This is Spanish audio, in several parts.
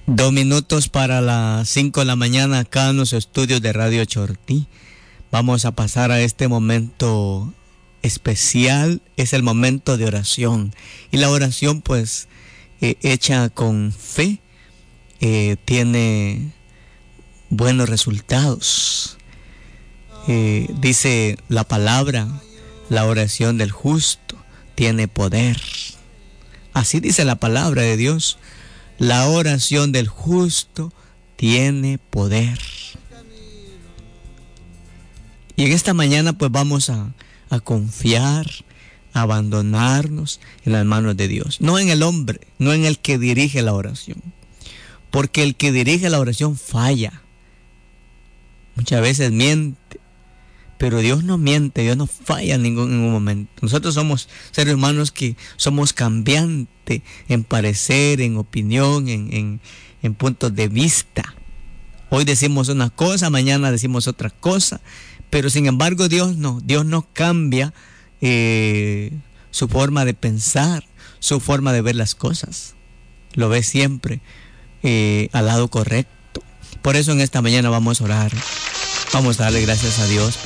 2 minutos para las 5 de la mañana acá en los estudios de Radio Chortí. Vamos a pasar a este momento especial, es el momento de oración. Y la oración pues hecha con fe tiene buenos resultados. Dice la palabra, la oración del justo tiene poder. Así dice la palabra de Dios. La oración del justo tiene poder. Y en esta mañana pues vamos a confiar, a abandonarnos en las manos de Dios. No en el hombre, no en el que dirige la oración. Porque el que dirige la oración falla. Muchas veces miente. Pero Dios no miente, Dios no falla en ningún momento. Nosotros somos seres humanos que somos cambiantes en parecer, en opinión, en puntos de vista. Hoy decimos una cosa, mañana decimos otra cosa, pero sin embargo Dios no cambia su forma de pensar, su forma de ver las cosas. Lo ve siempre al lado correcto. Por eso en esta mañana vamos a orar. Vamos a darle gracias a Dios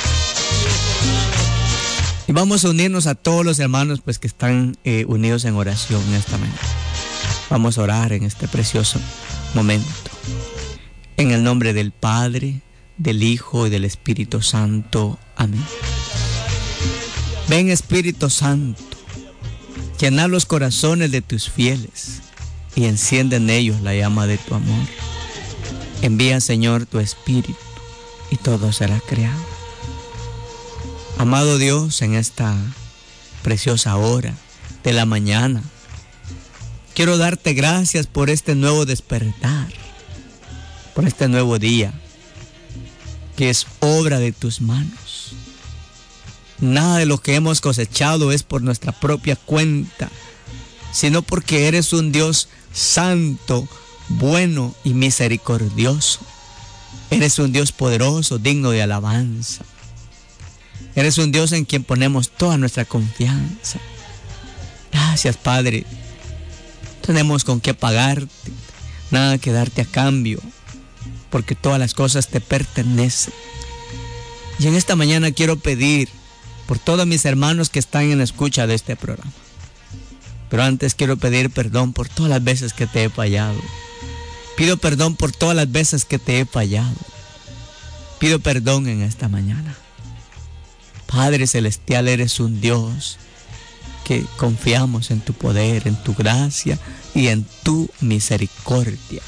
y vamos a unirnos a todos los hermanos pues que están unidos en oración en esta mañana. Vamos a orar en este precioso momento. En el nombre del Padre, del Hijo y del Espíritu Santo. Amén. Ven, Espíritu Santo, llena los corazones de tus fieles y enciende en ellos la llama de tu amor. Envía, Señor, tu Espíritu y todo será creado. Amado Dios, en esta preciosa hora de la mañana, quiero darte gracias por este nuevo despertar, por este nuevo día, que es obra de tus manos. Nada de lo que hemos cosechado es por nuestra propia cuenta, sino porque eres un Dios santo, bueno y misericordioso. Eres un Dios poderoso, digno de alabanza. Eres un Dios en quien ponemos toda nuestra confianza. Gracias, Padre. No tenemos con qué pagarte, nada que darte a cambio, porque todas las cosas te pertenecen. Y en esta mañana quiero pedir por todos mis hermanos que están en la escucha de este programa. Pero antes quiero pedir perdón por todas las veces que te he fallado. Pido perdón por todas las veces que te he fallado. Pido perdón en esta mañana. Padre Celestial, eres un Dios que confiamos en tu poder, en tu gracia y en tu misericordia.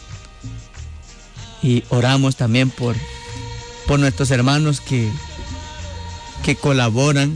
Y oramos también por nuestros hermanos que colaboran,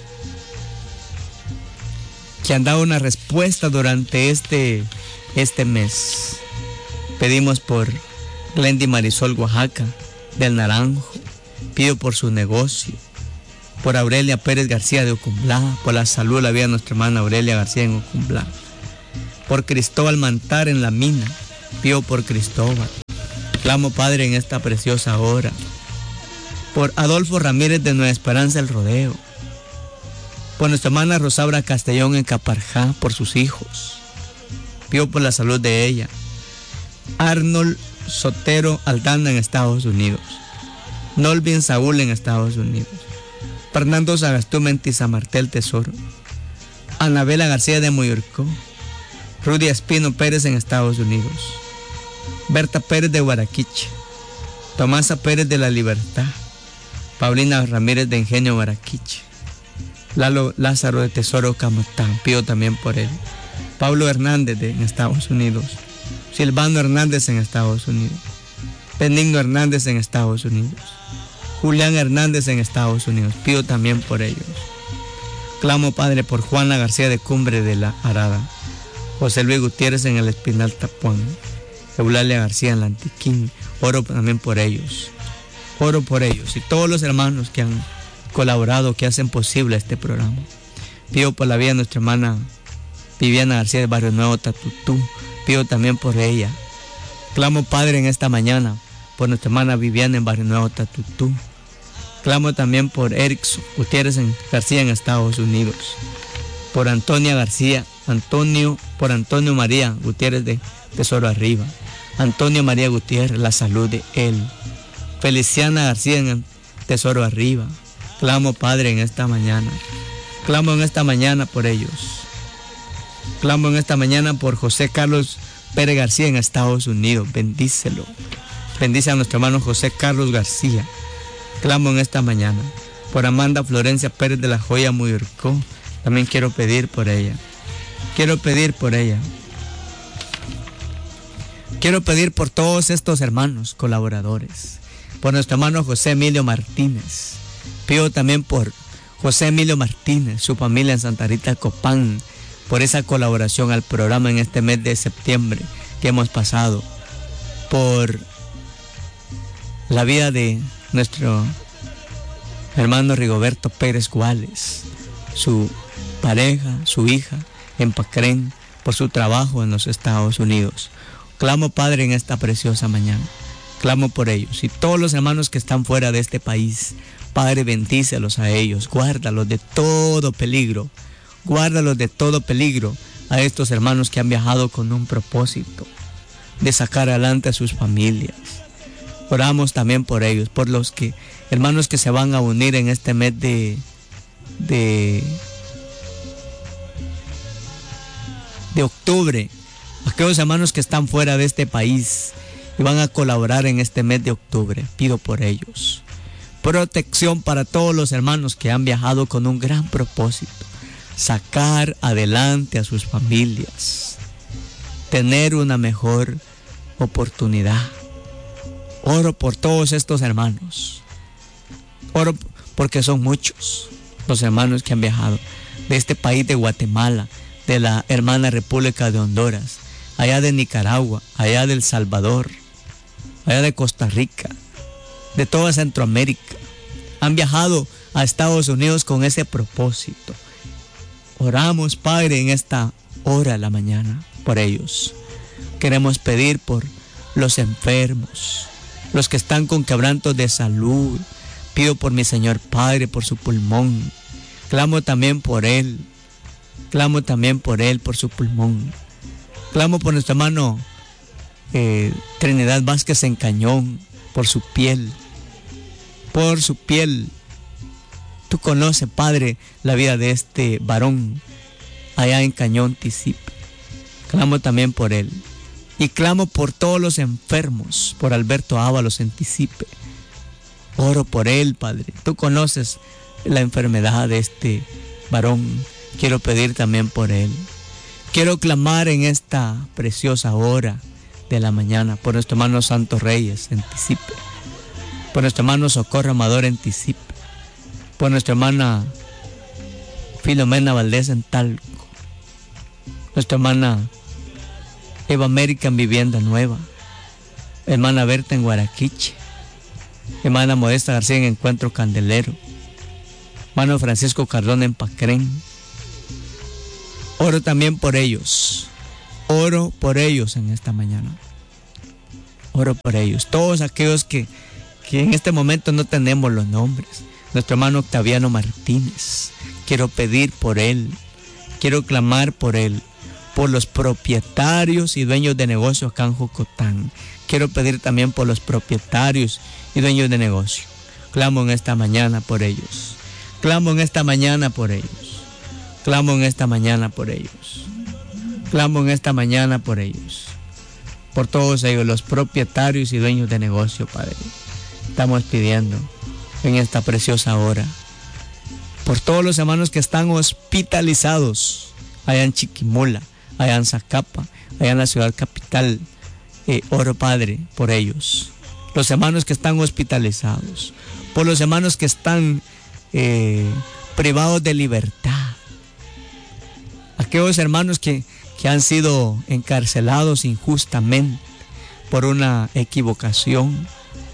que han dado una respuesta durante este mes. Pedimos por Glendy Marisol Oaxaca, del Naranjo. Pido por su negocio. Por Aurelia Pérez García de Ocumblá. Por la salud de la vida de nuestra hermana Aurelia García en Ocumblá. Por Cristóbal Mantar en La Mina. Pido por Cristóbal. Clamo, Padre, en esta preciosa hora. Por Adolfo Ramírez de Nueva Esperanza el Rodeo. Por nuestra hermana Rosaura Castellón en Caparjá. Por sus hijos. Pido por la salud de ella. Arnold Sotero Aldana en Estados Unidos. Nolvin Saúl en Estados Unidos. Fernando Sagastú Mentizamartel Tesoro. Anabela García de Moyorcó. Rudy Espino Pérez en Estados Unidos. Berta Pérez de Guaraquiche. Tomasa Pérez de La Libertad. Paulina Ramírez de Ingenio Guaraquiche. Lalo Lázaro de Tesoro Camatán. Pido también por él. Pablo Hernández en Estados Unidos. Silvano Hernández en Estados Unidos. Benigno Hernández en Estados Unidos. Julián Hernández en Estados Unidos. Pido también por ellos. Clamo, Padre, por Juana García de Cumbre de la Arada. José Luis Gutiérrez en el Espinal Tapuán. Eulalia García en la Antiquín. Oro también por ellos. Oro por ellos y todos los hermanos que han colaborado, que hacen posible este programa. Pido por la vida de nuestra hermana Viviana García de Barrio Nuevo, Tatutú. Pido también por ella. Clamo, Padre, en esta mañana por nuestra hermana Viviana en Barrio Nuevo, Tatutú. Clamo también por Erickson Gutiérrez García en Estados Unidos. Por Antonia García por Antonio María Gutiérrez de Tesoro Arriba. Antonio María Gutiérrez, la salud de él. Feliciana García en Tesoro Arriba. Clamo, Padre, en esta mañana. Clamo en esta mañana por ellos. Clamo en esta mañana por José Carlos Pérez García en Estados Unidos. Bendícelo. Bendice a nuestro hermano José Carlos García. Clamo en esta mañana por Amanda Florencia Pérez de la Joya Muyurcó. También quiero pedir por ella. Quiero pedir por ella. Quiero pedir por todos estos hermanos colaboradores. Por nuestro hermano José Emilio Martínez. Pido también por José Emilio Martínez, su familia en Santa Rita Copán, por esa colaboración al programa en este mes de septiembre que hemos pasado. Por la vida de nuestro hermano Rigoberto Pérez Guales, su pareja, su hija en Pacrén, por su trabajo en los Estados Unidos. Clamo, Padre, en esta preciosa mañana. Clamo por ellos y todos los hermanos que están fuera de este país. Padre, bendícelos a ellos, guárdalos de todo peligro. Guárdalos de todo peligro a estos hermanos que han viajado con un propósito de sacar adelante a sus familias. Oramos también por ellos, por los hermanos que se van a unir en este mes de octubre. Aquellos hermanos que están fuera de este país y van a colaborar en este mes de octubre. Pido por ellos. Protección para todos los hermanos que han viajado con un gran propósito. Sacar adelante a sus familias. Tener una mejor oportunidad. Oro por todos estos hermanos. Oro porque son muchos los hermanos que han viajado de este país de Guatemala, de la hermana República de Honduras, allá de Nicaragua, allá de El Salvador, allá de Costa Rica, de toda Centroamérica. Han viajado a Estados Unidos con ese propósito. Oramos, Padre, en esta hora de la mañana por ellos. Queremos pedir por los enfermos, los que están con quebrantos de salud. Pido por mi Señor Padre, por su pulmón. Clamo también por él. Clamo también por él, por su pulmón. Clamo por nuestro hermano Trinidad Vázquez en Cañón, por su piel. Por su piel. Tú conoces, Padre, la vida de este varón allá en Cañón, Tisipe. Clamo también por él. Y clamo por todos los enfermos, por Alberto Ábalos en Tisipe. Oro por él, Padre. Tú conoces la enfermedad de este varón. Quiero pedir también por él. Quiero clamar en esta preciosa hora de la mañana por nuestro hermano Santos Reyes en Tisipe. Por nuestro hermano Socorro Amador en Tisipe. Por nuestra hermana Filomena Valdés en Talco. Nuestra hermana Eva América en Vivienda Nueva. Hermana Berta en Guaraquiche. Hermana Modesta García en Encuentro Candelero. Hermano Francisco Cardón en Pacrén. Oro también por ellos. Oro por ellos en esta mañana. Oro por ellos. Todos aquellos que en este momento no tenemos los nombres. Nuestro hermano Octaviano Martínez. Quiero pedir por él. Quiero clamar por él. Por los propietarios y dueños de negocios acá en Jocotán. Quiero pedir también por los propietarios y dueños de negocio. Clamo en esta mañana por ellos. Clamo en esta mañana por ellos. Clamo en esta mañana por ellos. Clamo en esta mañana por ellos. Por todos ellos, los propietarios y dueños de negocio, Padre. Estamos pidiendo en esta preciosa hora. Por todos los hermanos que están hospitalizados allá en Chiquimula, allá en Zacapa, allá en la ciudad capital. Oro, Padre, por ellos. Los hermanos que están hospitalizados. Por los hermanos que están privados de libertad. Aquellos hermanos que han sido encarcelados injustamente por una equivocación,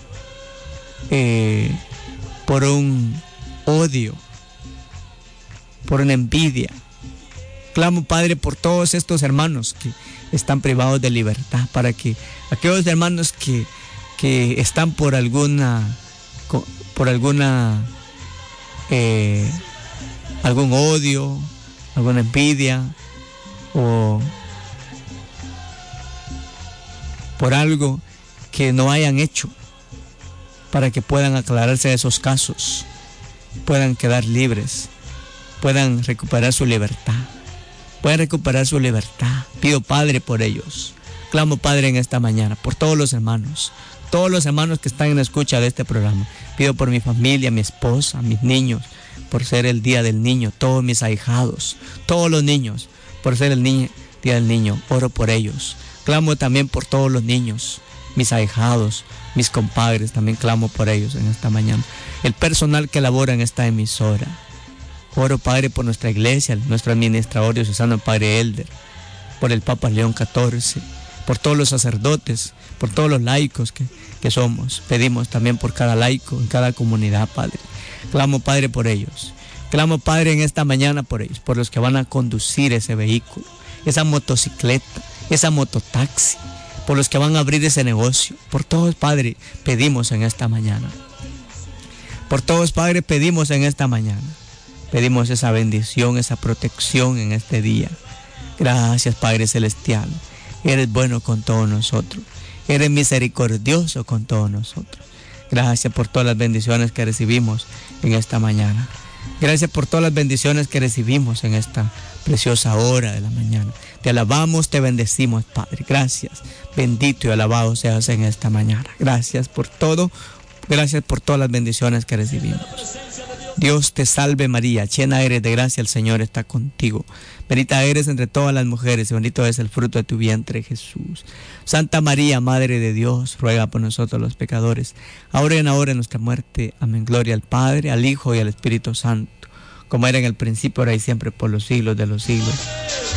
por un odio, por una envidia. Clamo, Padre, por todos estos hermanos que están privados de libertad, para que aquellos hermanos que están por algún odio, alguna envidia, o por algo que no hayan hecho, para que puedan aclararse esos casos, puedan quedar libres, puedan recuperar su libertad. Pido, Padre, por ellos. Clamo, Padre, en esta mañana por todos los hermanos que están en la escucha de este programa. Pido por mi familia, mi esposa, mis niños, por ser el Día del Niño, todos mis ahijados, todos los niños, por ser el Día del Niño. Oro por ellos. Clamo también por todos los niños, mis ahijados, mis compadres, también clamo por ellos en esta mañana. El personal que labora en esta emisora. Oro, Padre, por nuestra iglesia, nuestro administrador diocesano, Padre Elder, por el Papa León XIV, por todos los sacerdotes, por todos los laicos que somos. Pedimos también por cada laico, en cada comunidad, Padre. Clamo, Padre, por ellos. Clamo, Padre, en esta mañana por ellos, por los que van a conducir ese vehículo, esa motocicleta, esa mototaxi, por los que van a abrir ese negocio. Por todos, Padre, pedimos en esta mañana. Por todos, Padre, pedimos en esta mañana. Pedimos esa bendición, esa protección en este día. Gracias, Padre Celestial. Eres bueno con todos nosotros. Eres misericordioso con todos nosotros. Gracias por todas las bendiciones que recibimos en esta mañana. Gracias por todas las bendiciones que recibimos en esta preciosa hora de la mañana. Te alabamos, te bendecimos, Padre. Gracias. Bendito y alabado seas en esta mañana. Gracias por todo. Gracias por todas las bendiciones que recibimos. Dios te salve María, llena eres de gracia, el Señor está contigo. Bendita eres entre todas las mujeres y bendito es el fruto de tu vientre, Jesús. Santa María, Madre de Dios, ruega por nosotros los pecadores, ahora y en la hora de nuestra muerte. Amén. Gloria al Padre, al Hijo y al Espíritu Santo, como era en el principio, ahora y siempre, por los siglos de los siglos.